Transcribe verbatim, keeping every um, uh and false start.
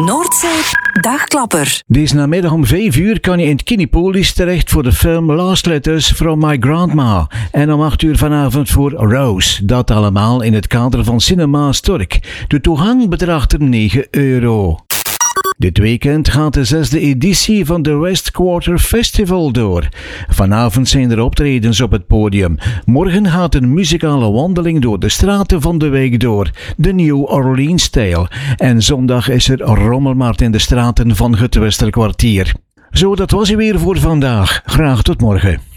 Noordzee Dagklapper. Deze namiddag om vijf uur kan je in het Kinepolis terecht voor de film Last Letters from My Grandma. En om acht uur vanavond voor Rose. Dat allemaal in het kader van Cinema Stork. De toegang bedraagt negen euro. Dit weekend gaat de zesde editie van de West Quarter Festival door. Vanavond zijn er optredens op het podium. Morgen gaat een muzikale wandeling door de straten van de wijk door, de New Orleans-stijl. En zondag is er rommelmarkt in de straten van het Westerkwartier. Zo, dat was het weer voor vandaag. Graag tot morgen.